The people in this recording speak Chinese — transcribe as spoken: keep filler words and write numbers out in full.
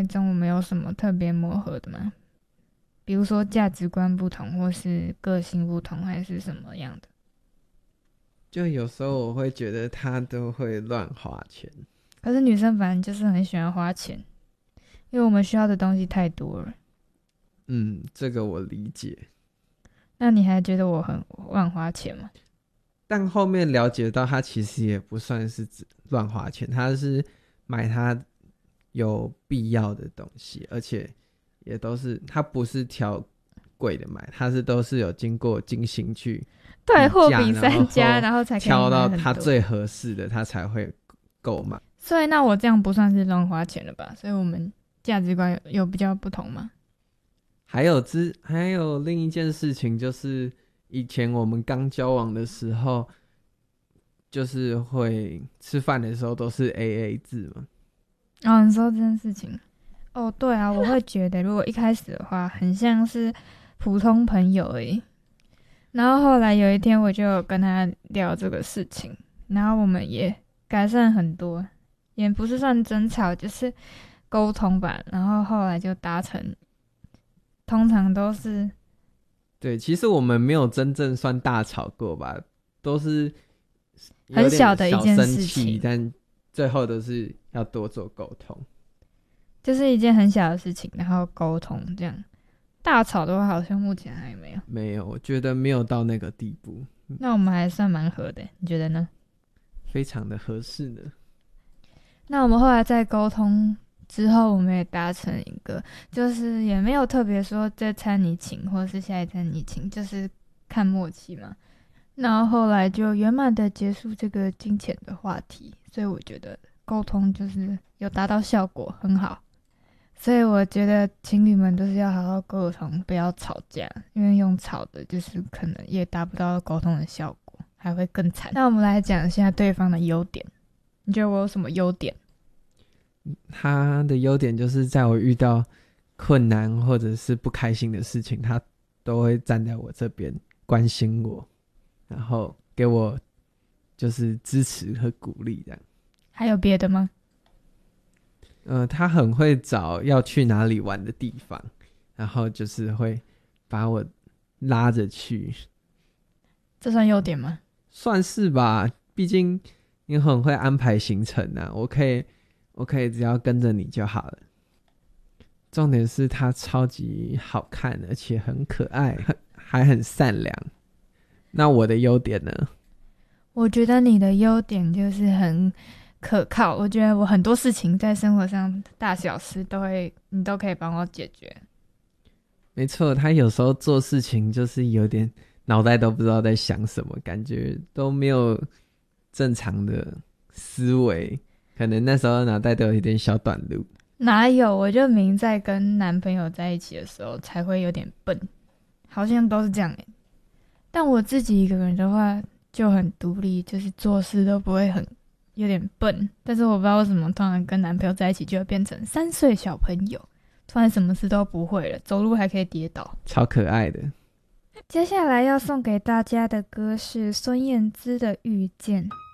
中我们有什么特别磨合的吗？比如说价值观不同，或是个性不同，还是什么样的？ 就有时候我会觉得他都会乱花钱。 可是女生反正就是很喜欢花钱，因为我们需要的东西太多了。 嗯，这个我理解。 那你还觉得我很乱花钱吗？ 但后面了解到他其实也不算是乱花钱，他是买他有必要的东西，而且也都是他不是挑贵的买，他是都是有经过精心去对，货比比三家，然后才可以挑到买很多。 他最合适的，他才会购买。 所以那我这样不算是乱花钱了吧？所以我们价值观有有比较不同吗？ 还有之还有另一件事情，就是以前我们刚交往的时候，就是会吃饭的时候都是 A A 制嘛。 哦，你说这件事情，哦，对啊，我会觉得如果一开始的话，很像是普通朋友而已。然后后来有一天，我就有跟他聊这个事情，然后我们也改善很多，也不是算争吵，就是沟通吧。然后后来就达成，通常都是对，其实我们没有真正算大吵过吧，都是有很点小的一件小生事情， 气，但最后都是要多做沟通。 就是一件很小的事情，然后沟通这样。大吵的话，好像目前还没有。 没有，我觉得没有到那个地步， 那我们还算蛮合的，你觉得呢？ 非常的合适呢。 那我们后来在沟通之后，我们也达成一个，就是也没有特别说这餐你请，或是下一餐你请，就是看默契嘛。然后后来就圆满的结束这个金钱的话题，所以我觉得沟通就是有达到效果，很好。所以我觉得情侣们都是要好好沟通，不要吵架，因为用吵的，就是可能也达不到沟通的效果，还会更惨。那我们来讲一下对方的优点，你觉得我有什么优点？ 他的优点就是在我遇到困难或者是不开心的事情，他都会站在我这边关心我，然后给我就是支持和鼓励这样。 还有别的吗？ 呃，他很会找要去哪里玩的地方，然后就是会把我拉着去。 这算优点吗？ 算是吧，毕竟你很会安排行程啊，我可以我可以只要跟着你就好了。重点是他超级好看，而且很可爱，很还很善良。那我的优点呢？ 我觉得你的优点就是很可靠，我觉得我很多事情在生活上大小事都会，你都可以帮我解决。 没错，他有时候做事情就是有点脑袋都不知道在想什么，感觉都没有正常的思维，可能那时候脑袋都有一点小短路。 哪有？我就明在跟男朋友在一起的时候才会有点笨，好像都是这样欸。但我自己一个人的话就很独立，就是做事都不会很有点笨。但是我不知道为什么，突然跟男朋友在一起就会变成三岁小朋友，突然什么事都不会了，走路还可以跌倒， 超可爱的。 接下来要送给大家的歌是孙燕姿的《遇见》。